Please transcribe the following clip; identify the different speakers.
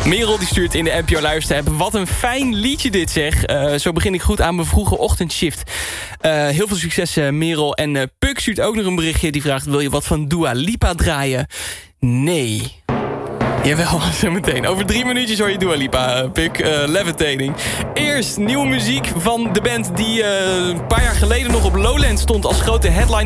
Speaker 1: Merel die stuurt in de NPO Luister-app. Wat een fijn liedje dit zeg. Zo begin ik goed aan mijn vroege ochtendshift. Heel veel succes Merel. En Puk stuurt ook nog een berichtje. Die vraagt, wil je wat van Dua Lipa draaien? Nee. Jawel, zo meteen. Over 3 minuutjes hoor je Dua Lipa, Puk, Levitating. Eerst nieuwe muziek van de band die een paar jaar geleden nog op Lowlands stond als grote headliner.